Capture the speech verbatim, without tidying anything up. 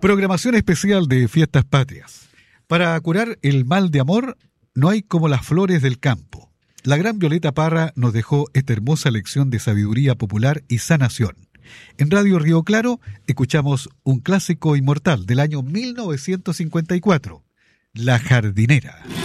Programación especial de Fiestas Patrias. Para curar el mal de amor, no hay como las flores del campo. La gran Violeta Parra nos dejó esta hermosa lección de sabiduría popular y sanación. En Radio Río Claro escuchamos un clásico inmortal del año mil novecientos cincuenta y cuatro, La Jardinera.